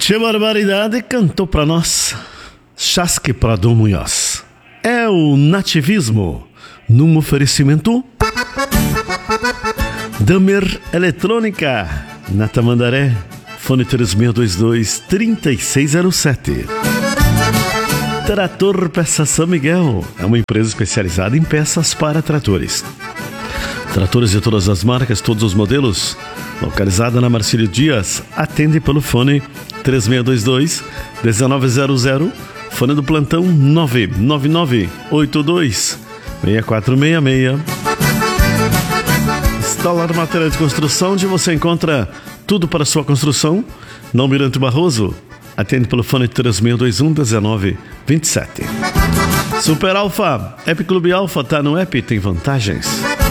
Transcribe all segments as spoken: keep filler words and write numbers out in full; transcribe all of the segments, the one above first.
Que barbaridade, cantou pra nós Chasque Prado Munhoz. É o nativismo num oferecimento Damer Eletrônica na Tamandaré, fone três seis dois dois, três seis zero sete. Trator Peças São Miguel é uma empresa especializada em peças para tratores. Tratores de todas as marcas, todos os modelos. Localizada na Marcílio Dias, atende pelo fone três seis dois dois, um nove zero zero, fone do plantão nove nove nove oito dois seis quatro seis seis. Instalar material de construção, onde você encontra tudo para sua construção. Na Almirante Barroso, atende pelo fone três seis dois um, um nove dois sete. Super Alfa, App Clube Alfa, tá no app, tem vantagens.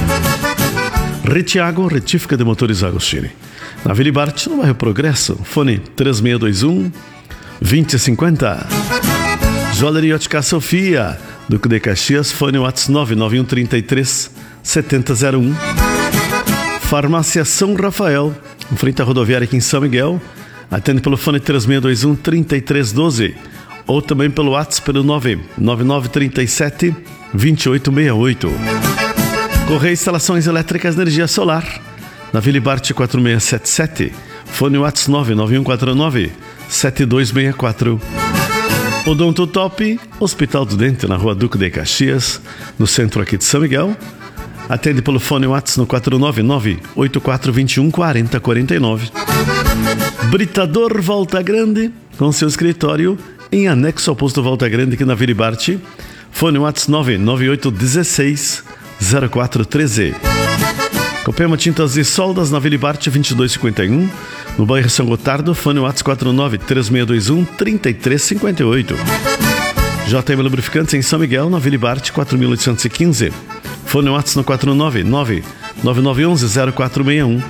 Retiago, retífica de motores Agostini. Na Vila Bart, no bairro Progresso, fone três seis dois um, dois zero cinco zero. Joalheria Ótica Sofia, Duque de Caxias, fone WhatsApp nove nove um três três sete zero zero um. Farmácia São Rafael, em frente à rodoviária aqui em São Miguel, atende pelo fone três seis dois um, três três um dois ou também pelo WhatsApp pelo nove nove nove três sete, dois oito seis oito. Correia Instalações Elétricas Energia Solar, na Vila Bart quatro seis sete sete, fone WhatsApp nove nove um quatro nove, sete dois seis quatro. Odonto Top, Hospital do Dente, na Rua Duque de Caxias, no centro aqui de São Miguel, atende pelo fone WhatsApp no quatro nove nove oito quatro dois um quatro zero quatro nove. Britador Volta Grande, com seu escritório em anexo ao posto Volta Grande aqui na Vila Bart, fone WhatsApp nove nove oito um seis zero quatro um três. Copema Tintas e Soldas na Vila Bart vinte e dois cinquenta e um, no bairro São Gotardo, fone WhatsApp quatro nove três seis dois um, três três cinco oito. J M Lubrificantes em São Miguel, na Vila Bart quatro mil oitocentos e quinze, fone WhatsApp no quatro nove nove nove nove um um zero quatro seis um.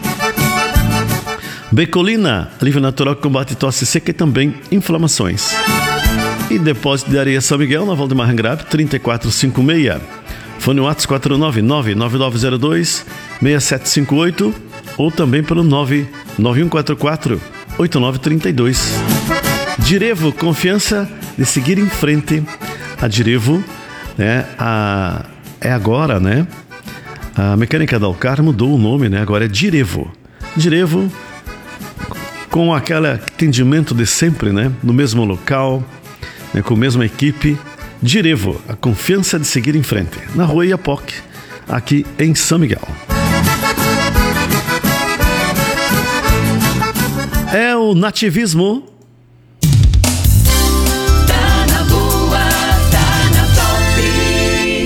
Becolina, alívio natural que combate tosse seca e também inflamações. E Depósito de Areia São Miguel, na Valdemar Rangrab, trinta e quatro cinquenta e seis. Fone WhatsApp quatro nove nove nove nove zero dois seis sete cinco oito ou também pelo nove nove um quatro quatro oito nove três dois. Direvo, confiança de seguir em frente. A Direvo, né, a, é agora, né? A Mecânica da Alcar mudou o nome, né? Agora é Direvo. Direvo, com aquele atendimento de sempre, né? No mesmo local, né, com a mesma equipe. Direvo, a confiança de seguir em frente, na Rua Iapoc, aqui em São Miguel. É o nativismo. Tá na boa, tá na top.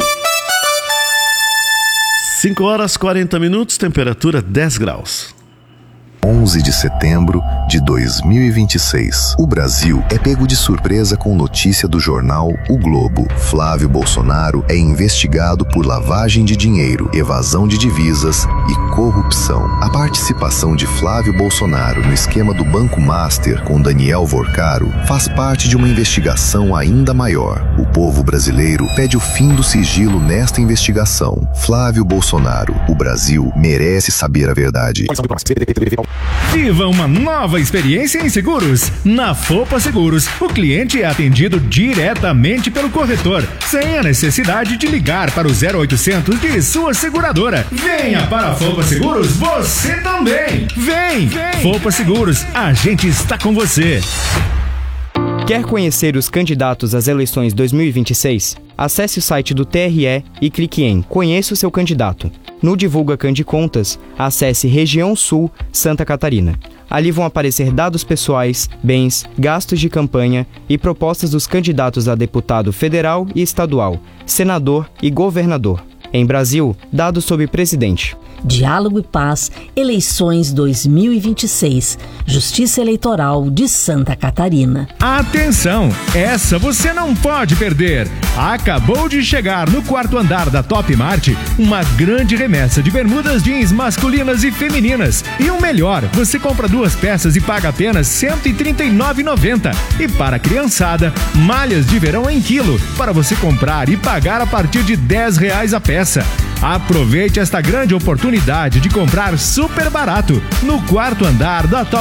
cinco horas e quarenta minutos, temperatura dez graus. onze de setembro de dois mil e vinte e seis. O Brasil é pego de surpresa com notícia do jornal O Globo. Flávio Bolsonaro é investigado por lavagem de dinheiro, evasão de divisas e corrupção. A participação de Flávio Bolsonaro no esquema do Banco Master com Daniel Vorcaro faz parte de uma investigação ainda maior. O povo brasileiro pede o fim do sigilo nesta investigação. Flávio Bolsonaro, o Brasil merece saber a verdade. Viva uma nova experiência em seguros. Na Fopa Seguros, o cliente é atendido diretamente pelo corretor, sem a necessidade de ligar para o zero oitocentos de sua seguradora. Venha para a Fopa Seguros, você também. Vem! Vem. Fopa Seguros, a gente está com você. Quer conhecer os candidatos às eleições dois mil e vinte e seis? Acesse o site do T R E e clique em Conheça o seu candidato. No Divulga Candicontas, acesse Região Sul, Santa Catarina. Ali vão aparecer dados pessoais, bens, gastos de campanha e propostas dos candidatos a deputado federal e estadual, senador e governador. Em Brasil, dados sobre presidente. Diálogo e Paz, eleições dois mil e vinte e seis, Justiça Eleitoral de Santa Catarina. Atenção, essa você não pode perder. Acabou de chegar no quarto andar da Top Mart uma grande remessa de bermudas jeans masculinas e femininas. E o melhor, você compra duas peças e paga apenas cento e trinta e nove reais e noventa centavos. E para a criançada, malhas de verão em quilo, para você comprar e pagar a partir de dez reais a peça. Aproveite esta grande oportunidade de comprar super barato no quarto andar da Top